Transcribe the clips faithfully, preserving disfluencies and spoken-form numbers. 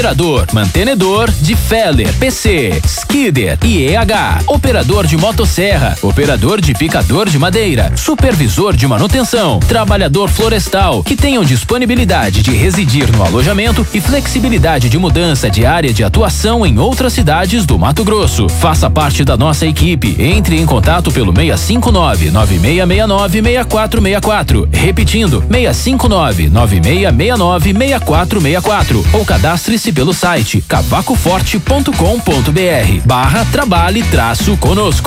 operador, mantenedor de Feller, P C, Skidder e E H, operador de motosserra, operador de picador de madeira, supervisor de manutenção, trabalhador florestal, que tenham disponibilidade de residir no alojamento e flexibilidade de mudança de área de atuação em outras cidades do Mato Grosso. Faça parte da nossa equipe. Entre em contato pelo seis cinco nove, nove seis seis nove, seis quatro seis quatro. Repetindo, seis cinco nove, nove seis seis nove, seis quatro seis quatro. Ou cadastre-se pelo site cavaco forte ponto com ponto br barra trabalhe traço conosco.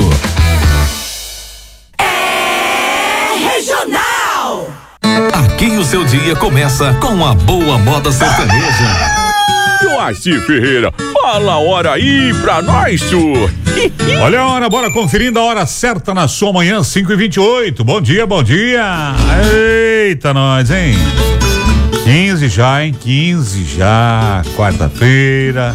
É regional! Aqui o seu dia começa com a boa moda sertaneja. Joaci Ferreira, fala a hora aí pra nós, senhor. Olha a hora, bora conferindo a hora certa na sua manhã, cinco e vinte e oito. Bom dia, bom dia. Eita, nós, hein? quinze já, hein? quinze já, quarta-feira.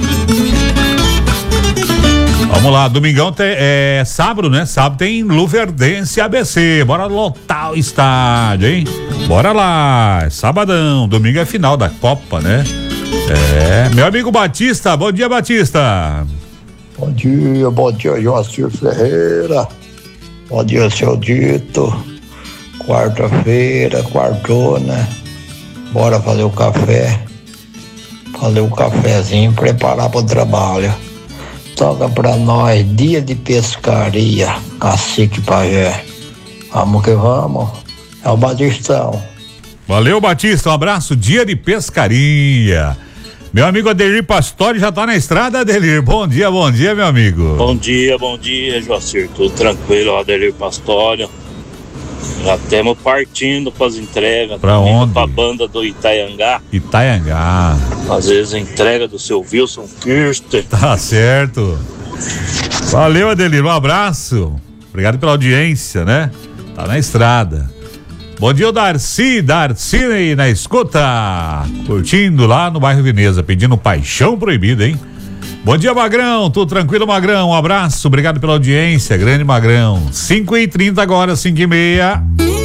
Vamos lá, domingão tem, é sábado, né? Sábado tem Luverdense A B C. Bora lotar o estádio, hein? Bora lá, é sabadão. Domingo é final da Copa, né? É, meu amigo Batista, bom dia, Batista. Bom dia, bom dia, Joacir Ferreira. Bom dia, seu Dito. Quarta-feira, quartou, né? Bora fazer o café. Fazer o cafezinho, preparar para o trabalho. Toca pra nós, dia de pescaria, Cacique Pajé. Vamos que vamos. É o Batistão. Valeu, Batista, um abraço, dia de pescaria. Meu amigo Adelir Pastore já tá na estrada, Adelir. Bom dia, bom dia, meu amigo. Bom dia, bom dia, Joacir. Tudo tranquilo, Adelir Pastore. Já estamos partindo para as entregas. Pra onde? Para a banda do Itaiangá. Itaiangá. Às vezes a entrega do seu Wilson Kirsten. Tá certo. Valeu, Adelir, um abraço. Obrigado pela audiência, né? Tá na estrada. Bom dia, o Darcy, Darcy aí na escuta, curtindo lá no bairro Veneza, pedindo Paixão Proibida, hein? Bom dia, Magrão, tudo tranquilo, Magrão? Um abraço, obrigado pela audiência, grande Magrão. cinco e trinta agora, cinco e meia.